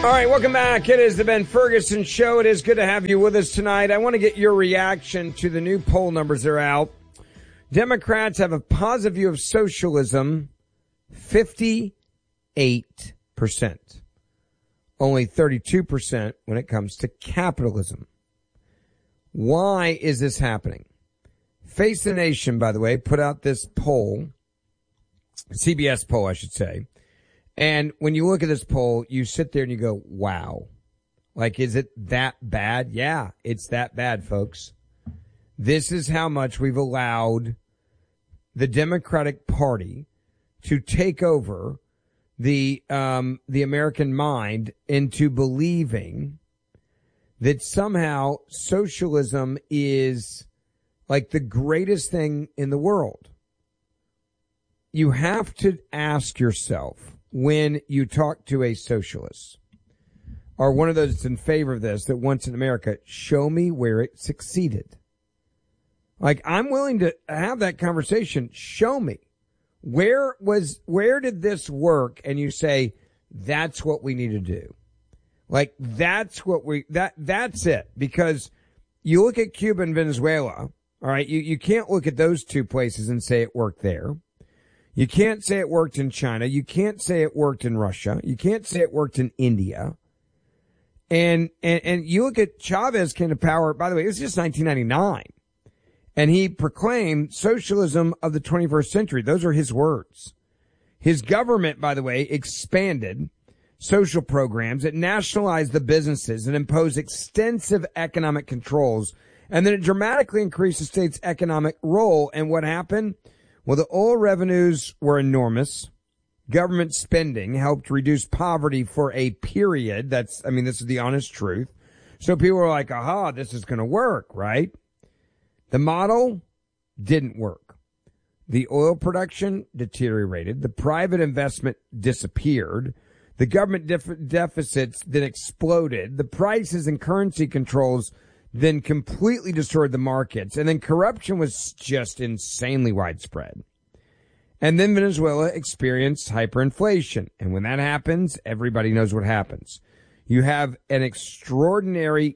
All right, welcome back. It is the Ben Ferguson Show. It is good to have you with us tonight. I want to get your reaction to the new poll numbers that are out. Democrats have a positive view of socialism, 58%. Only 32% when it comes to capitalism. Why is this happening? Face the Nation, by the way, put out this poll, CBS poll, I should say. And when you look at this poll, you sit there and you go, wow. Like, is it that bad? Yeah, it's that bad, folks. This is how much we've allowed the Democratic Party to take over the American mind into believing that somehow socialism is like the greatest thing in the world. You have to ask yourself, when you talk to a socialist or one of those that's in favor of this, that wants in America, show me where it succeeded. Like, I'm willing to have that conversation. Show me. Where did this work? And you say, that's what we need to do. Like, that's it. Because you look at Cuba and Venezuela, all right, you can't look at those two places and say it worked there. You can't say it worked in China. You can't say it worked in Russia. You can't say it worked in India. And you look at Chavez came to power, by the way, it was just 1999. And he proclaimed socialism of the 21st century. Those are his words. His government, by the way, expanded social programs. It nationalized the businesses and imposed extensive economic controls. And then it dramatically increased the state's economic role. And what happened? Well, the oil revenues were enormous. Government spending helped reduce poverty for a period. This is the honest truth. So people were like, aha, this is going to work, right? The model didn't work. The oil production deteriorated. The private investment disappeared. The government deficits then exploded. The prices and currency controls then completely destroyed the markets. And then corruption was just insanely widespread. And then Venezuela experienced hyperinflation. And when that happens, everybody knows what happens. You have an extraordinary,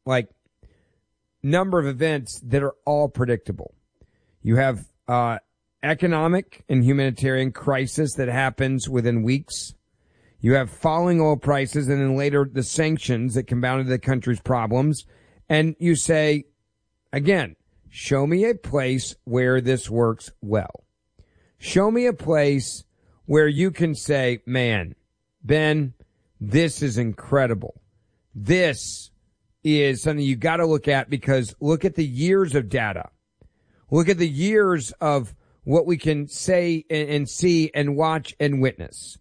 number of events that are all predictable. You have economic and humanitarian crisis that happens within weeks. You have falling oil prices and then later the sanctions that compounded the country's problems. And you say, again, show me a place where this works well. Show me a place where you can say, man, Ben, this is incredible. This is something you got to look at, because look at the years of data. Look at the years of what we can say and see and watch and witness.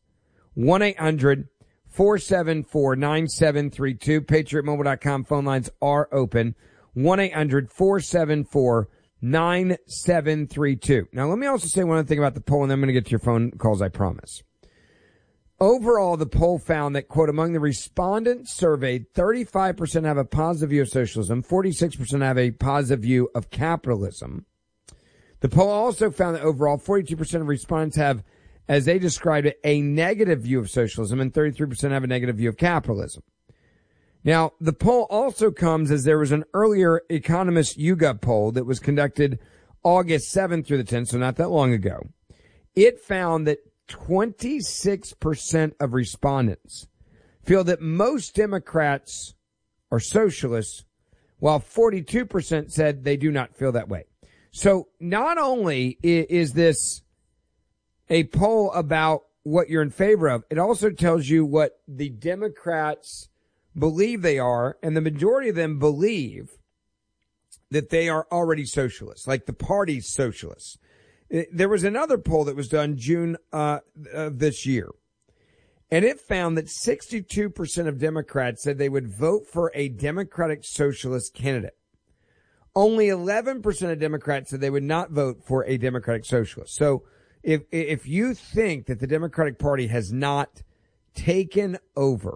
1-800-474-9732. PatriotMobile.com phone lines are open. 1-800-474-9732. Now, let me also say one other thing about the poll, and then I'm going to get to your phone calls, I promise. Overall, the poll found that, quote, among the respondents surveyed, 35% have a positive view of socialism, 46% have a positive view of capitalism. The poll also found that overall, 42% of respondents have, as they described it, a negative view of socialism, and 33% have a negative view of capitalism. Now, the poll also comes as there was an earlier Economist YouGov poll that was conducted August 7th through the 10th, so not that long ago. It found that 26% of respondents feel that most Democrats are socialists, while 42% said they do not feel that way. So not only is this a poll about what you're in favor of, it also tells you what the Democrats believe they are, and the majority of them believe that they are already socialists, like the party's socialists. There was another poll that was done June of this year, and it found that 62% of Democrats said they would vote for a Democratic Socialist candidate. Only 11% of Democrats said they would not vote for a Democratic Socialist. So if you think that the Democratic Party has not taken over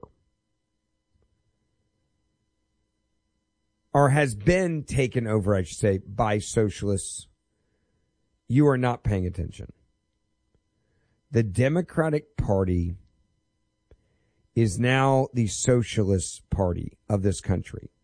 or has been taken over, I should say, by socialists, you are not paying attention. The Democratic Party is now the Socialist Party of this country.